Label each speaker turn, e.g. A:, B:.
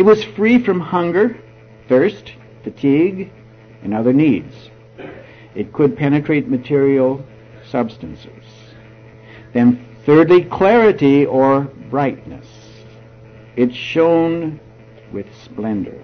A: It was free from hunger, thirst, fatigue, and other needs. It could penetrate material substances. Then thirdly, clarity or brightness. It shone with splendor.